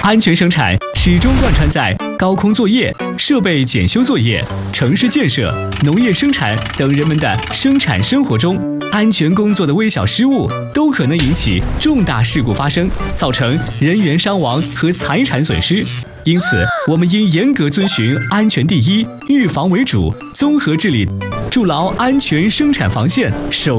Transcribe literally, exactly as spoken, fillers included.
安全生产始终贯穿在高空作业、设备检修作业、城市建设、农业生产等人们的生产生活中。安全工作的微小失误都可能引起重大事故发生，造成人员伤亡和财产损失。因此，我们应严格遵循安全第一、预防为主、综合治理，筑牢安全生产防线，守